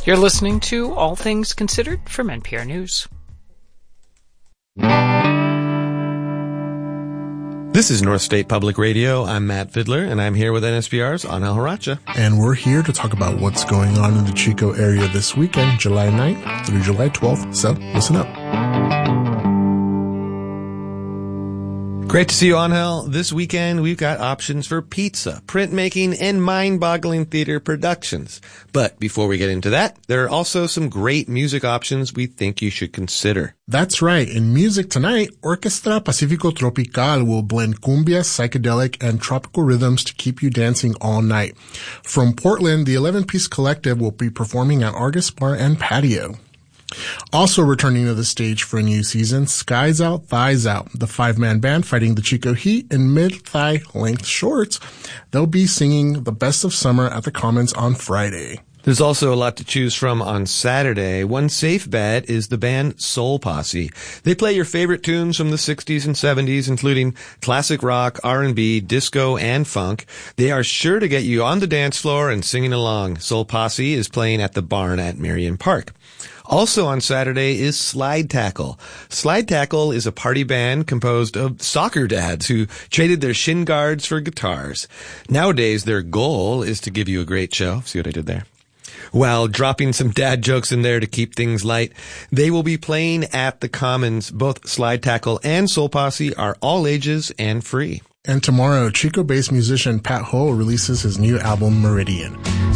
You're listening to All Things Considered from NPR News. This is North State Public Radio. I'm Matt Fidler, and I'm here with NSPR's Anhel Haracha. And we're here to talk about what's going on in the Chico area this weekend, July 9th through July 12th. So listen up. Great to see you, Angel. This weekend, we've got options for pizza, printmaking, and mind-boggling theater productions. But before we get into that, there are also some great music options we think you should consider. That's right. In music tonight, Orquestra Pacifico Tropical will blend cumbia, psychedelic, and tropical rhythms to keep you dancing all night. From Portland, the 11-piece collective will be performing at Argus Bar and Patio. Also returning to the stage for a new season, Skies Out, Thighs Out, the 5-man band fighting the Chico heat in mid-thigh length shorts. They'll be singing the best of summer at the Commons on Friday. There's also a lot to choose from on Saturday. One safe bet is the band Soul Posse. They play your favorite tunes from the 60s and 70s, including classic rock, R&B, disco, and funk. They are sure to get you on the dance floor and singing along. Soul Posse is playing at the Barn at Marion Park. Also on Saturday is Slide Tackle. Slide Tackle is a party band composed of soccer dads who traded their shin guards for guitars. Nowadays, their goal is to give you a great show. See what I did there? While dropping some dad jokes in there to keep things light, they will be playing at the Commons. Both Slide Tackle and Soul Posse are all ages and free. And tomorrow, Chico-based musician Pat Ho releases his new album, Meridian.